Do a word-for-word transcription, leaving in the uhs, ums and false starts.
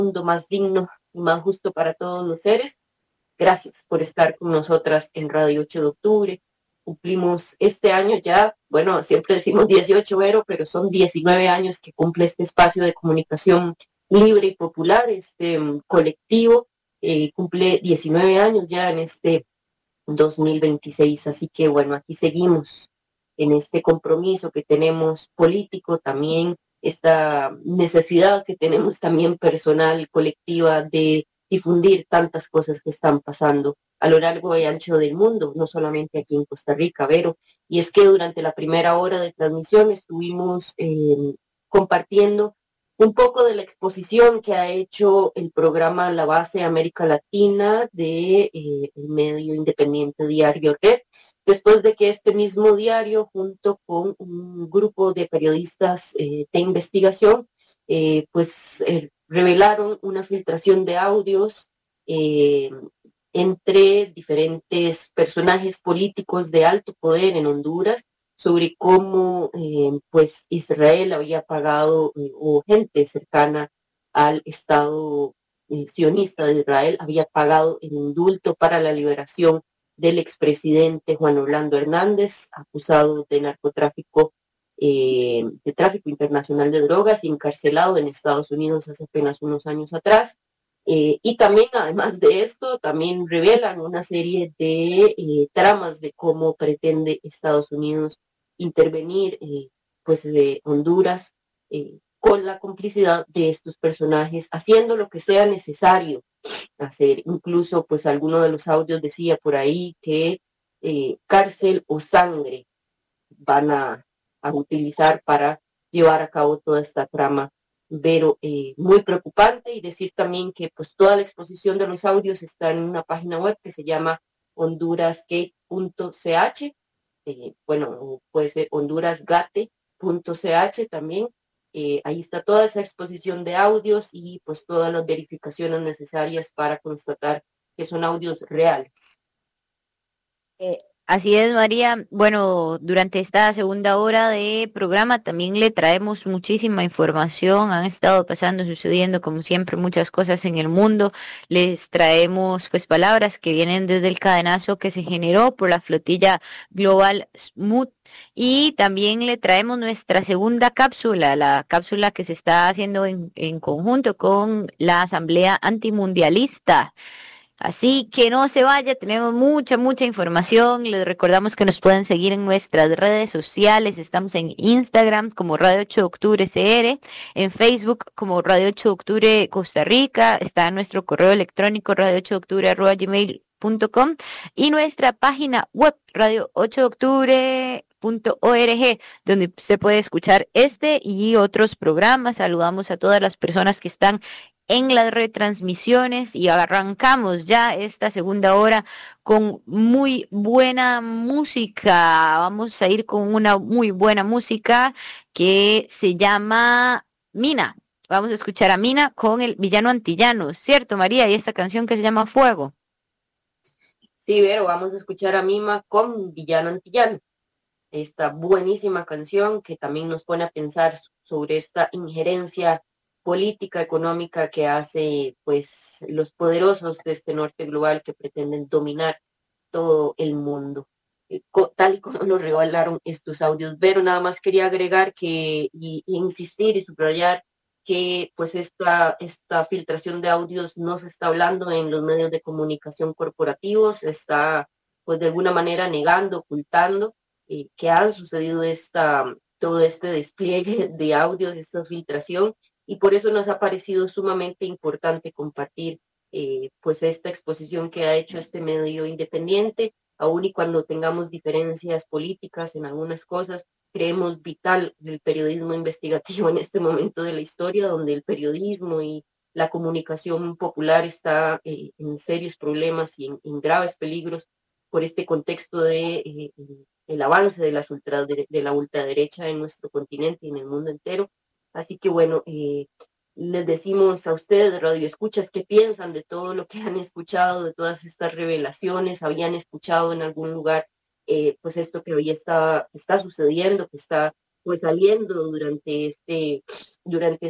mundo más digno y más justo para todos los seres. Gracias por estar con nosotras en Radio ocho de octubre. Cumplimos este año ya, bueno, siempre decimos dieciocho, pero, pero son diecinueve años que cumple este espacio de comunicación libre y popular, este um, colectivo, eh, cumple diecinueve años ya en este dos mil veintiséis, así que bueno, aquí seguimos en este compromiso que tenemos político, también esta necesidad que tenemos también personal, colectiva, de difundir tantas cosas que están pasando a lo largo y ancho del mundo, no solamente aquí en Costa Rica, Vero. Y es que durante la primera hora de transmisión estuvimos eh, compartiendo un poco de la exposición que ha hecho el programa La Base América Latina de eh, el medio independiente Diario Red, después de que este mismo diario, junto con un grupo de periodistas eh, de investigación, eh, pues eh, revelaron una filtración de audios eh, entre diferentes personajes políticos de alto poder en Honduras sobre cómo eh, pues Israel había pagado eh, o gente cercana al Estado eh, sionista de Israel había pagado el indulto para la liberación del expresidente Juan Orlando Hernández, acusado de narcotráfico, eh, de tráfico internacional de drogas y encarcelado en Estados Unidos hace apenas unos años atrás. Eh, y también, además de esto, también revelan una serie de eh, tramas de cómo pretende Estados Unidos intervenir, eh, pues, de Honduras, eh, con la complicidad de estos personajes, haciendo lo que sea necesario hacer. Incluso, pues, alguno de los audios decía por ahí que eh, cárcel o sangre van a, a utilizar para llevar a cabo toda esta trama, pero eh, muy preocupante. Y decir también que pues toda la exposición de los audios está en una página web que se llama hondurasgate punto c h, eh, bueno, puede ser hondurasgate punto c h también. Eh, ahí está toda esa exposición de audios y pues todas las verificaciones necesarias para constatar que son audios reales. Eh, Así es, María. Bueno, durante esta segunda hora de programa también le traemos muchísima información. Han estado pasando, sucediendo, como siempre, muchas cosas en el mundo. Les traemos, pues, palabras que vienen desde el cadenazo que se generó por la flotilla Global Smooth. Y también le traemos nuestra segunda cápsula, la cápsula que se está haciendo en, en conjunto con la Asamblea Antimundialista. Así que no se vaya, tenemos mucha, mucha información. Les recordamos que nos pueden seguir en nuestras redes sociales. Estamos en Instagram como Radio ocho de Octubre C R, en Facebook como Radio ocho de Octubre Costa Rica, está nuestro correo electrónico radio ocho de octubre arroba gmail punto com y nuestra página web radio ocho de octubre punto org, donde se puede escuchar este y otros programas. Saludamos a todas las personas que están en las retransmisiones y arrancamos ya esta segunda hora con muy buena música. Vamos a ir con una muy buena música que se llama Mina. Vamos a escuchar a Mina con el villano antillano, ¿cierto, María? Y esta canción que se llama Fuego. Sí, pero vamos a escuchar a Mima con Villano Antillano, esta buenísima canción que también nos pone a pensar sobre esta injerencia política, económica que hace pues los poderosos de este norte global que pretenden dominar todo el mundo, eh, co- tal y como nos revelaron estos audios. Pero nada más quería agregar que y, y insistir y subrayar que pues esta, esta filtración de audios no se está hablando en los medios de comunicación corporativos, se está pues de alguna manera negando, ocultando eh, que ha sucedido esta, todo este despliegue de audios, esta filtración, y por eso nos ha parecido sumamente importante compartir eh, pues esta exposición que ha hecho este medio independiente, aun y cuando tengamos diferencias políticas en algunas cosas, creemos vital el periodismo investigativo en este momento de la historia, donde el periodismo y la comunicación popular está eh, en serios problemas y en, en graves peligros por este contexto de eh, el avance de, las ultra, de, de la ultraderecha en nuestro continente y en el mundo entero. Así que bueno, eh, les decimos a ustedes, radio escuchas, qué piensan de todo lo que han escuchado, de todas estas revelaciones, habían escuchado en algún lugar, eh, pues esto que hoy está, está sucediendo, que está pues saliendo durante este, durante